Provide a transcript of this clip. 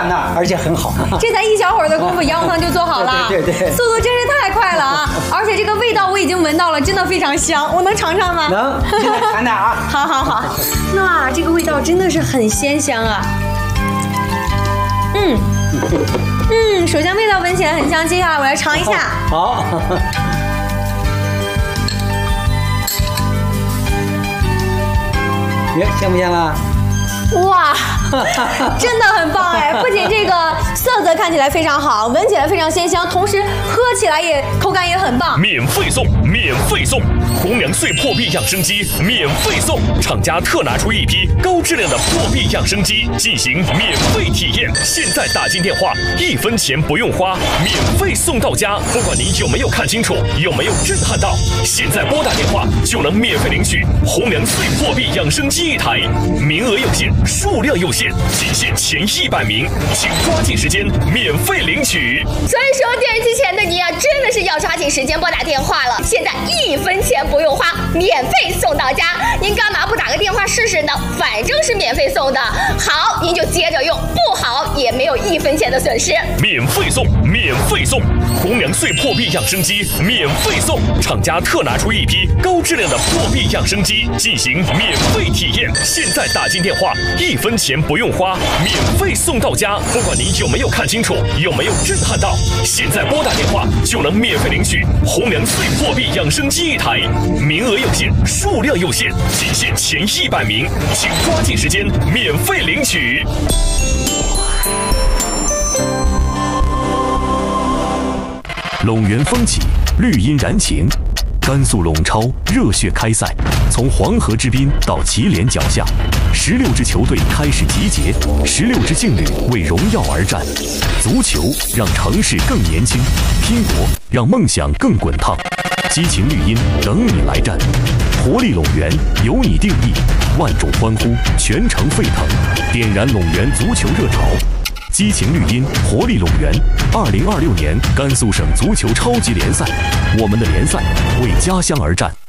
软呢，而且很好。 这才一小会儿的功夫，羊肉汤就做好了。 对， 速度真是太快了啊！而且这个味道我已经闻到了，真的非常香。我能尝尝吗？ 能，现在尝尝啊。 好。那这个味道真的是很鲜香啊。首先味道闻起来很香，接下来我来尝一下。 好。香不香啊？ 哇，真的很棒哎！不仅这个色泽看起来非常好，闻起来非常鲜香，同时喝起来口感也很棒。 免费送！红粮穗破壁养生机免费送！厂家特拿出一批高质量的破壁养生机进行免费体验，现在打进电话，1分钱不用花，免费送到家。不管你有没有看清楚，有没有震撼到，现在拨打电话就能免费领取红粮穗破壁养生机1台，名额有限，数量有限，仅限前100名，请抓紧时间免费领取。 所以说电视机前的你啊，真的是要抓紧时间拨打电话了。现在1分钱不用花，免费送到家，您干嘛不打个电话试试呢？反正是免费送的，好您就接着用，不好也没有1分钱的损失。 免费送！红粮穗破壁养生机免费送！厂家特拿出一批高质量的破壁养生机进行免费体验，现在打进电话1分钱不用花，免费送到家。不管你有没有看清楚，有没有震撼到，现在拨打电话就能免费领取红粮穗破壁养生机1台，名额有限，数量有限，仅限前100名，请抓紧时间免费领取。 陇源风起，绿荫燃情，甘肃陇超热血开赛，从黄河之滨到祁连脚下，16支球队开始集结，16支劲旅为荣耀而战。足球让城市更年轻，拼搏让梦想更滚烫。激情绿茵等你来战，活力陇源由你定义，万众欢呼，全城沸腾，点燃陇源足球热潮。激情绿茵，活力陇源，2026年甘肃省足球超级联赛，我们的联赛为家乡而战。